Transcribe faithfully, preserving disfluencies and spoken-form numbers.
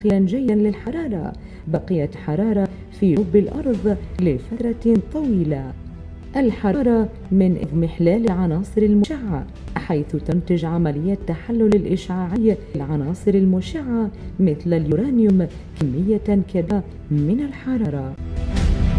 جيدا للحرارة. بقيت حرارة في جوف الأرض لفترة طويلة. الحرارة من اضمحلال العناصر المشعة، حيث تنتج عملية تحلل الإشعاعي للعناصر المشعة مثل اليورانيوم كمية كبيرة من الحرارة.